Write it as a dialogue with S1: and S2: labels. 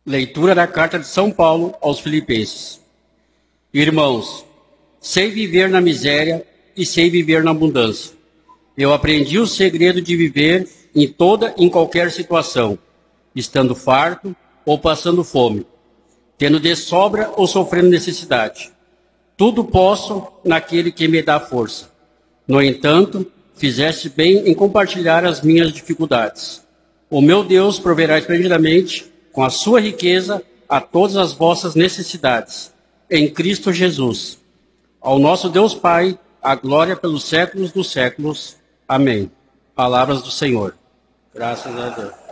S1: Leitura da carta de São Paulo aos Filipenses. Irmãos, sei viver na miséria e sei viver na abundância. Eu aprendi o segredo de viver em qualquer situação, estando farto ou passando fome, tendo de sobra ou sofrendo necessidade. Tudo posso naquele que me dá força. No entanto, fizeste bem em compartilhar as minhas dificuldades. O meu Deus proverá esplendidamente, com a sua riqueza, a todas as vossas necessidades, em Cristo Jesus. Ao nosso Deus Pai, a glória pelos séculos dos séculos. Amém. Palavras do Senhor. Graças a Deus.